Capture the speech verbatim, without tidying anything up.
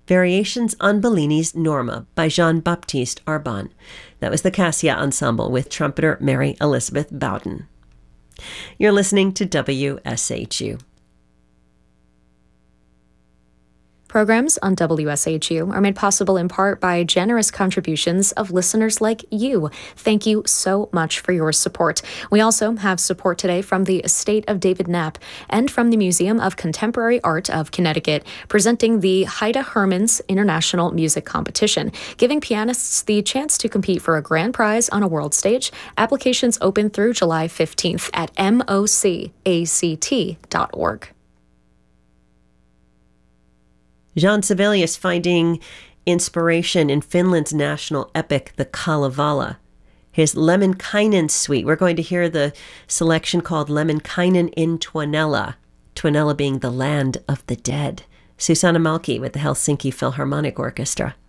Variations on Bellini's Norma by Jean-Baptiste Arbon. That was the Cassia Ensemble with trumpeter Mary Elizabeth Bowden. You're listening to W S H U. Programs on W S H U are made possible in part by generous contributions of listeners like you. Thank you so much for your support. We also have support today from the estate of David Knapp and from the Museum of Contemporary Art of Connecticut, presenting the Haida Hermans International Music Competition, giving pianists the chance to compete for a grand prize on a world stage. Applications open through July fifteenth at M O C A C T dot org. Jean Sibelius finding inspiration in Finland's national epic, the Kalevala. His Lemminkainen suite. We're going to hear the selection called Lemminkainen in Tuonela. Tuonela being the land of the dead. Susanna Malki with the Helsinki Philharmonic Orchestra.